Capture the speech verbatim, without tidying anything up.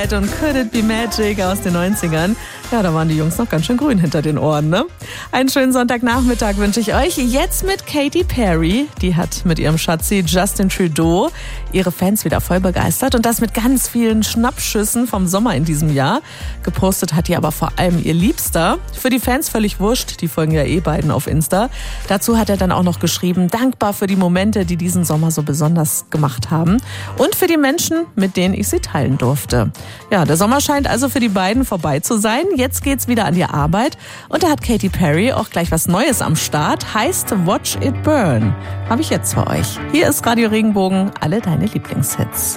Moonlight und Could It Be Magic aus den neunzigern. Ja, da waren die Jungs noch ganz schön grün hinter den Ohren, ne? Einen schönen Sonntagnachmittag wünsche ich euch. Jetzt mit Katy Perry. Die hat mit ihrem Schatzi Justin Trudeau ihre Fans wieder voll begeistert. Und das mit ganz vielen Schnappschüssen vom Sommer in diesem Jahr. Gepostet hat die aber vor allem ihr Liebster. Für die Fans völlig wurscht. Die folgen ja eh beiden auf Insta. Dazu hat er dann auch noch geschrieben, dankbar für die Momente, die diesen Sommer so besonders gemacht haben. Und für die Menschen, mit denen ich sie teilen durfte. Ja, der Sommer scheint also für die beiden vorbei zu sein. Jetzt geht's wieder an die Arbeit. Und da hat Katy Perry auch gleich was Neues am Start. Heißt Watch It Burn. Habe ich jetzt für euch. Hier ist Radio Regenbogen. Alle deine Lieblingshits.